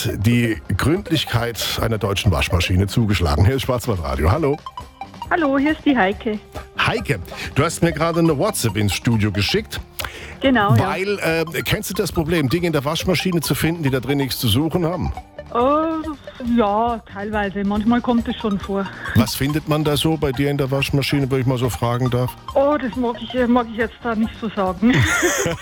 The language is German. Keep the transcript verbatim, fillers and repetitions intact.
hat die Gründlichkeit einer deutschen Waschmaschine zugeschlagen. Hier ist Schwarzwaldradio. Hallo. Hallo, hier ist die Heike. Heike, du hast mir gerade eine WhatsApp ins Studio geschickt. Genau, Weil, ja. äh, kennst du das Problem, Dinge in der Waschmaschine zu finden, die da drin nichts zu suchen haben? Oh, ja, teilweise. Manchmal kommt es schon vor. Was findet man da so bei dir in der Waschmaschine, wenn ich mal so fragen darf? Oh, das mag ich, äh, mag ich jetzt da nicht so sagen.